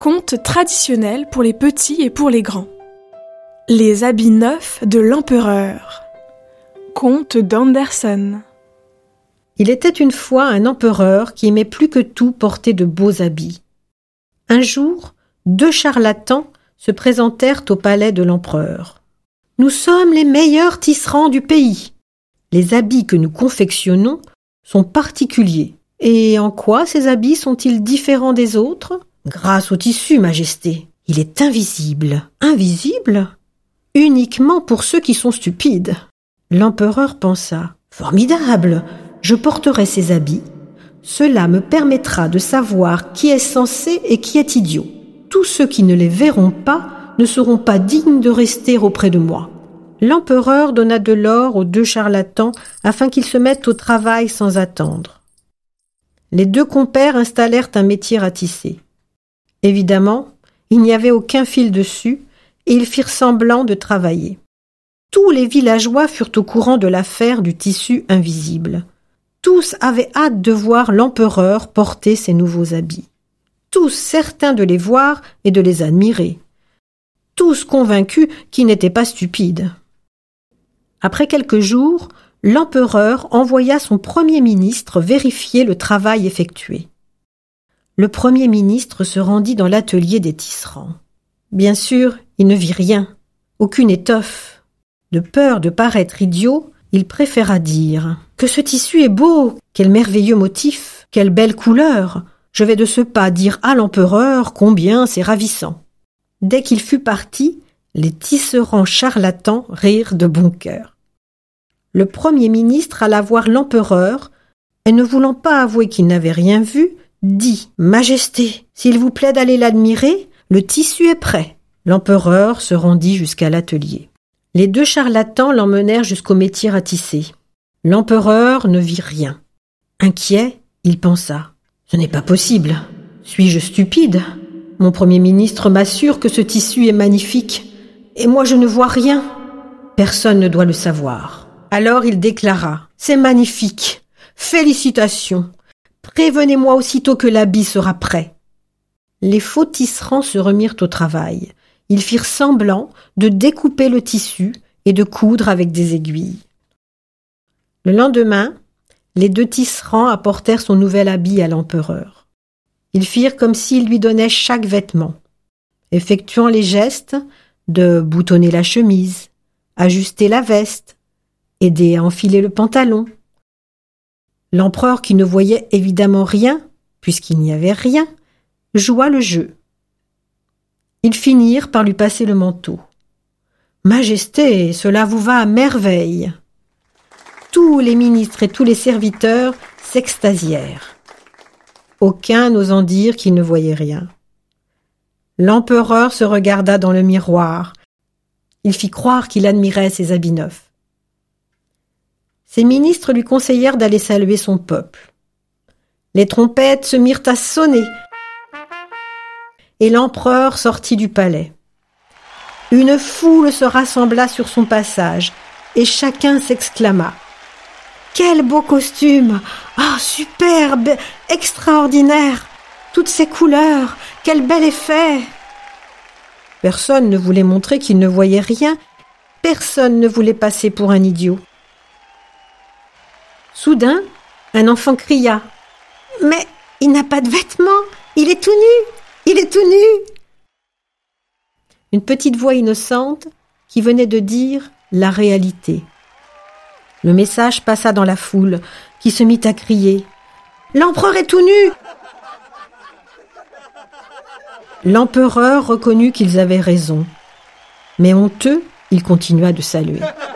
Conte traditionnel pour les petits et pour les grands. Les habits neufs de l'empereur. Conte d'Andersen. Il était une fois un empereur qui aimait plus que tout porter de beaux habits. Un jour, 2 charlatans se présentèrent au palais de l'empereur. « Nous sommes les meilleurs tisserands du pays. Les habits que nous confectionnons sont particuliers. Et en quoi ces habits sont-ils différents des autres ? Grâce au tissu, Majesté. Il est invisible. Invisible ? Uniquement pour ceux qui sont stupides. » L'empereur pensa « Formidable ! Je porterai ces habits. Cela me permettra de savoir qui est sensé et qui est idiot. Tous ceux qui ne les verront pas ne seront pas dignes de rester auprès de moi. » L'empereur donna de l'or aux 2 charlatans afin qu'ils se mettent au travail sans attendre. Les 2 compères installèrent un métier à tisser. Évidemment, il n'y avait aucun fil dessus et ils firent semblant de travailler. Tous les villageois furent au courant de l'affaire du tissu invisible. Tous avaient hâte de voir l'empereur porter ses nouveaux habits. Tous certains de les voir et de les admirer. Tous convaincus qu'ils n'étaient pas stupides. Après quelques jours, l'empereur envoya son premier ministre vérifier le travail effectué. Le premier ministre se rendit dans l'atelier des tisserands. Bien sûr, il ne vit rien, aucune étoffe. De peur de paraître idiot, il préféra dire « Que ce tissu est beau, quel merveilleux motif, quelle belle couleur. Je vais de ce pas dire à l'empereur combien c'est ravissant. » Dès qu'il fut parti, les tisserands charlatans rirent de bon cœur. Le premier ministre alla voir l'empereur et, ne voulant pas avouer qu'il n'avait rien vu, dit « Majesté, s'il vous plaît d'aller l'admirer, le tissu est prêt. » L'empereur se rendit jusqu'à l'atelier. Les 2 charlatans l'emmenèrent jusqu'au métier à tisser. L'empereur ne vit rien. Inquiet, il pensa « Ce n'est pas possible. Suis-je stupide ? Mon premier ministre m'assure que ce tissu est magnifique, et moi je ne vois rien. Personne ne doit le savoir. » Alors il déclara « C'est magnifique. Félicitations. Prévenez-moi aussitôt que l'habit sera prêt. » Les faux tisserands se remirent au travail. Ils firent semblant de découper le tissu et de coudre avec des aiguilles. Le lendemain, les 2 tisserands apportèrent son nouvel habit à l'empereur. Ils firent comme s'ils lui donnaient chaque vêtement, effectuant les gestes de boutonner la chemise, ajuster la veste, aider à enfiler le pantalon. L'empereur, qui ne voyait évidemment rien, puisqu'il n'y avait rien, joua le jeu. Ils finirent par lui passer le manteau. « Majesté, cela vous va à merveille !» Tous les ministres et tous les serviteurs s'extasièrent. Aucun n'osant dire qu'il ne voyait rien. L'empereur se regarda dans le miroir. Il fit croire qu'il admirait ses habits neufs. Ses ministres lui conseillèrent d'aller saluer son peuple. Les trompettes se mirent à sonner et l'empereur sortit du palais. Une foule se rassembla sur son passage et chacun s'exclama « Quel beau costume ! Ah, superbe, extraordinaire ! Toutes ces couleurs, quel bel effet !» Personne ne voulait montrer qu'il ne voyait rien, personne ne voulait passer pour un idiot. Soudain, un enfant cria « Mais il n'a pas de vêtements, il est tout nu, il est tout nu !» Une petite voix innocente qui venait de dire la réalité. Le message passa dans la foule, qui se mit à crier « L'empereur est tout nu !» L'empereur reconnut qu'ils avaient raison, mais honteux, il continua de saluer.